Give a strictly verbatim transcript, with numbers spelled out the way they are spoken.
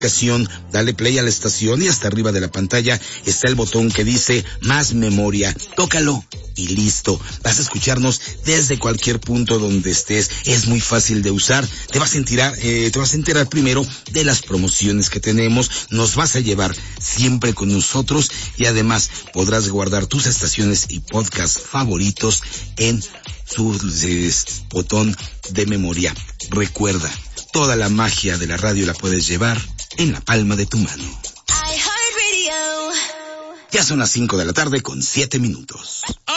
Dale play a la estación y hasta arriba de la pantalla está el botón que dice Más Memoria. Tócalo y listo. Vas a escucharnos desde cualquier punto donde estés. Es muy fácil de usar. Te vas a enterar, eh, te vas a enterar primero de las promociones que tenemos. Nos vas a llevar siempre con nosotros y además podrás guardar tus estaciones y podcasts favoritos en su eh, botón de memoria. Recuerda, toda la magia de la radio la puedes llevar en la palma de tu mano. Ya son las cinco de la tarde con siete minutos.